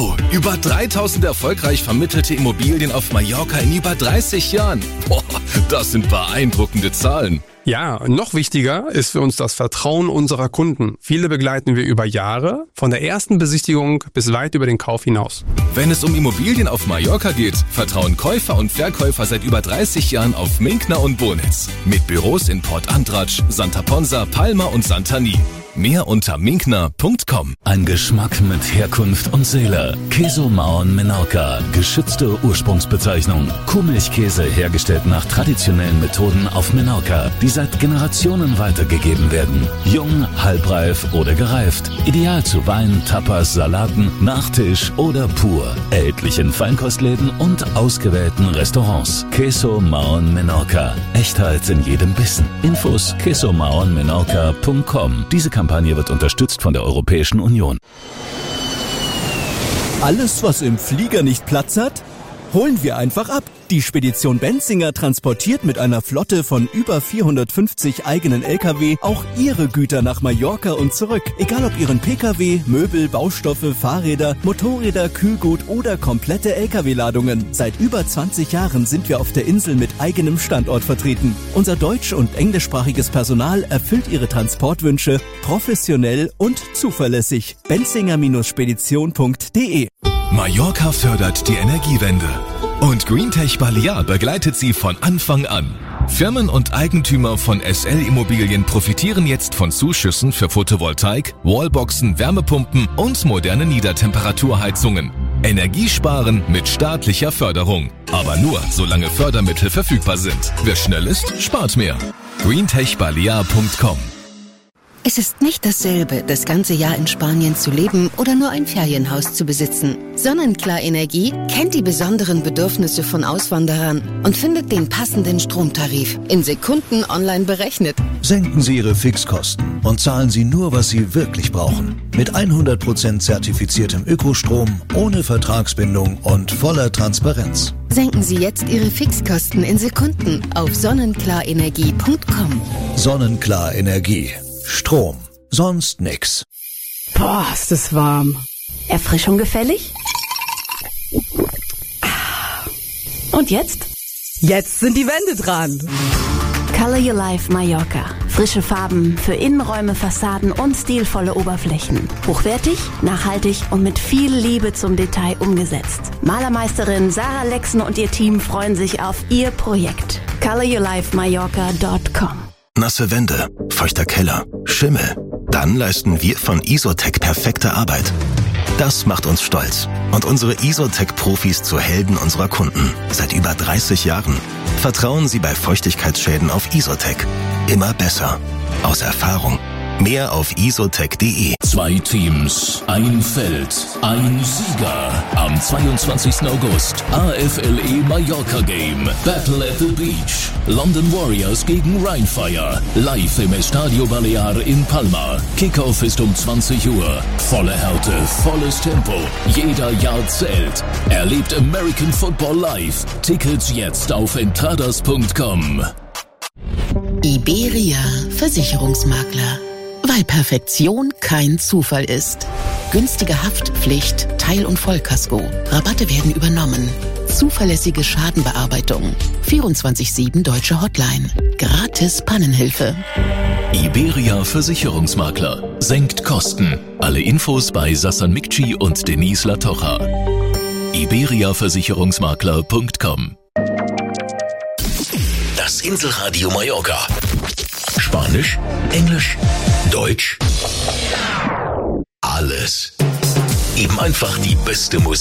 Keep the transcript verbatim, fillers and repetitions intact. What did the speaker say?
Wow, über dreitausend erfolgreich vermittelte Immobilien auf Mallorca in über dreißig Jahren. Boah, das sind beeindruckende Zahlen. Ja, noch wichtiger ist für uns das Vertrauen unserer Kunden. Viele begleiten wir über Jahre, von der ersten Besichtigung bis weit über den Kauf hinaus. Wenn es um Immobilien auf Mallorca geht, vertrauen Käufer und Verkäufer seit über dreißig Jahren auf Minkner und Bonitz. Mit Büros in Port Andratx, Santa Ponsa, Palma und Santani. Mehr unter minkner punkt com. Ein Geschmack mit Herkunft und Seele. Queso Maon Menorca, geschützte Ursprungsbezeichnung. Kuhmilchkäse hergestellt nach traditionellen Methoden auf Menorca, die seit Generationen weitergegeben werden. Jung, halbreif oder gereift. Ideal zu Wein, Tapas, Salaten, Nachtisch oder pur. Erhältlich in Feinkostläden und ausgewählten Restaurants. Queso Maon Menorca. Echtheit in jedem Bissen. Infos queso maon menorca punkt com. Diese Kampagne wird unterstützt von der Europäischen Union. Alles, was im Flieger nicht Platz hat, holen wir einfach ab. Die Spedition Benzinger transportiert mit einer Flotte von über vierhundertfünfzig eigenen L K W auch Ihre Güter nach Mallorca und zurück. Egal ob Ihren P K W, Möbel, Baustoffe, Fahrräder, Motorräder, Kühlgut oder komplette L K W-Ladungen. Seit über zwanzig Jahren sind wir auf der Insel mit eigenem Standort vertreten. Unser deutsch- und englischsprachiges Personal erfüllt Ihre Transportwünsche professionell und zuverlässig. benzinger Spedition punkt de. Mallorca fördert die Energiewende. Und Greentech Balear begleitet sie von Anfang an. Firmen und Eigentümer von S L Immobilien profitieren jetzt von Zuschüssen für Photovoltaik, Wallboxen, Wärmepumpen und moderne Niedertemperaturheizungen. Energiesparen mit staatlicher Förderung. Aber nur, solange Fördermittel verfügbar sind. Wer schnell ist, spart mehr. greentech balear punkt com. Es ist nicht dasselbe, das ganze Jahr in Spanien zu leben oder nur ein Ferienhaus zu besitzen. Sonnenklar Energie kennt die besonderen Bedürfnisse von Auswanderern und findet den passenden Stromtarif in Sekunden online berechnet. Senken Sie Ihre Fixkosten und zahlen Sie nur, was Sie wirklich brauchen. Mit hundert Prozent zertifiziertem Ökostrom, ohne Vertragsbindung und voller Transparenz. Senken Sie jetzt Ihre Fixkosten in Sekunden auf sonnenklarenergie punkt com. Sonnenklar Energie. Strom. Sonst nix. Boah, ist das warm. Erfrischung gefällig? Und jetzt? Jetzt sind die Wände dran. Color Your Life Mallorca. Frische Farben für Innenräume, Fassaden und stilvolle Oberflächen. Hochwertig, nachhaltig und mit viel Liebe zum Detail umgesetzt. Malermeisterin Sarah Lexen und ihr Team freuen sich auf ihr Projekt. color your life mallorca punkt com. Nasse Wände, feuchter Keller, Schimmel. Dann leisten wir von Isotec perfekte Arbeit. Das macht uns stolz und unsere Isotec-Profis zu Helden unserer Kunden. Seit über dreißig Jahren. Vertrauen Sie bei Feuchtigkeitsschäden auf Isotec. Immer besser. Aus Erfahrung. Mehr auf isotec punkt de. Zwei Teams, ein Feld, ein Sieger. Am zweiundzwanzigsten August A F L E Mallorca Game. Battle at the Beach. London Warriors gegen Rheinfire. Live im Estadio Balear in Palma. Kickoff ist um zwanzig Uhr. Volle Härte, volles Tempo. Jeder Yard zählt. Erlebt American Football live. Tickets jetzt auf entradas punkt com. Iberia Versicherungsmakler. Weil Perfektion kein Zufall ist. Günstige Haftpflicht, Teil- und Vollkasko. Rabatte werden übernommen. Zuverlässige Schadenbearbeitung. vierundzwanzig sieben deutsche Hotline. Gratis Pannenhilfe. Iberia Versicherungsmakler. Senkt Kosten. Alle Infos bei Sassan Mikci und Denise Latocha. iberia versicherungsmakler punkt com. Das Inselradio Mallorca. Spanisch, Englisch, Deutsch. Alles. Eben einfach die beste Musik.